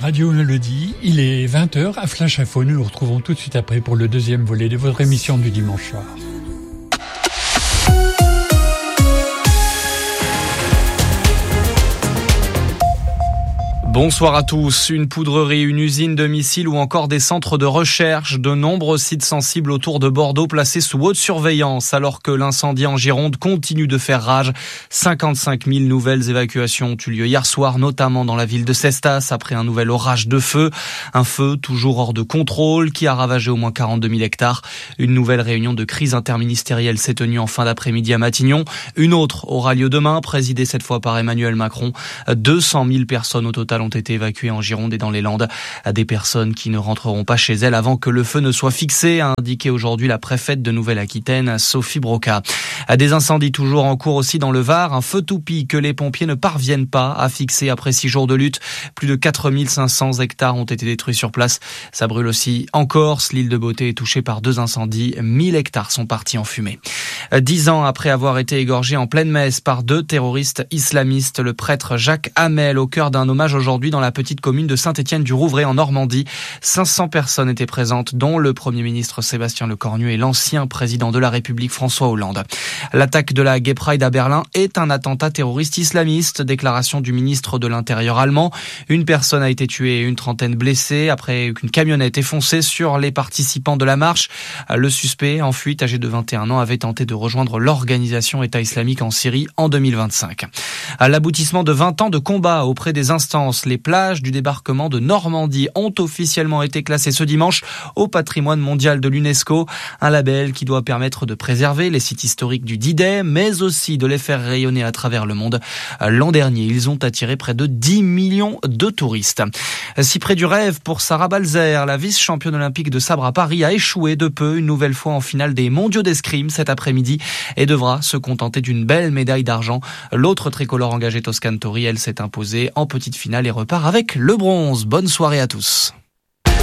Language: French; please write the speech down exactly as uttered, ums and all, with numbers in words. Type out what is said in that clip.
Radio Mélodie, il est vingt heures à Flash Info. Nous nous retrouvons tout de suite après pour le deuxième volet de votre émission du dimanche soir. Bonsoir à tous. Une poudrerie, une usine de missiles ou encore des centres de recherche. De nombreux sites sensibles autour de Bordeaux placés sous haute surveillance alors que l'incendie en Gironde continue de faire rage. cinquante-cinq mille nouvelles évacuations ont eu lieu hier soir, notamment dans la ville de Cestas après un nouvel orage de feu. Un feu toujours hors de contrôle qui a ravagé au moins quarante-deux mille hectares. Une nouvelle réunion de crise interministérielle s'est tenue en fin d'après-midi à Matignon. Une autre aura lieu demain, présidée cette fois par Emmanuel Macron. deux cent mille personnes au total ont été évacuées en Gironde et dans les Landes. Des personnes qui ne rentreront pas chez elles avant que le feu ne soit fixé, a indiqué aujourd'hui la préfète de Nouvelle-Aquitaine, Sophie Broca. Des incendies toujours en cours aussi dans le Var. Un feu toupie que les pompiers ne parviennent pas à fixer après six jours de lutte. Plus de quatre mille cinq cents hectares ont été détruits sur place. Ça brûle aussi en Corse. L'île de Beauté est touchée par deux incendies. mille hectares sont partis en fumée. Dix ans après avoir été égorgé en pleine messe par deux terroristes islamistes, le prêtre Jacques Hamel, au cœur d'un hommage aujourd'hui dans la petite commune de Saint-Étienne-du-Rouvray en Normandie. cinq cents personnes étaient présentes, dont le Premier ministre Sébastien Lecornu et l'ancien président de la République François Hollande. L'attaque de la Gay Pride à Berlin est un attentat terroriste islamiste, déclaration du ministre de l'Intérieur allemand. Une personne a été tuée et une trentaine blessée après qu'une camionnette ait foncé sur les participants de la marche. Le suspect, en fuite, âgé de vingt et un ans, avait tenté de rejoindre l'organisation État islamique en Syrie en deux mille vingt-cinq. À l'aboutissement de vingt ans de combat auprès des instances, les plages du débarquement de Normandie ont officiellement été classées ce dimanche au patrimoine mondial de l'UNESCO. Un label qui doit permettre de préserver les sites historiques du D-Day, mais aussi de les faire rayonner à travers le monde. L'an dernier, ils ont attiré près de dix millions de touristes. Si près du rêve pour Sarah Balzer, la vice-championne olympique de sabre à Paris a échoué de peu une nouvelle fois en finale des mondiaux d'escrime cet après-midi et devra se contenter d'une belle médaille d'argent. L'autre tricolore engagée Toscane Tori, elle s'est imposée en petite finale et repart avec le bronze. Bonne soirée à tous.